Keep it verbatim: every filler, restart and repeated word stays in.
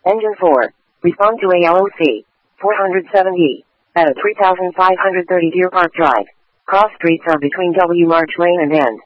Engine four. Respond to A L O C. four seventy. At three thousand five hundred thirty Deer Park Drive. Cross streets are between W March Lane and N.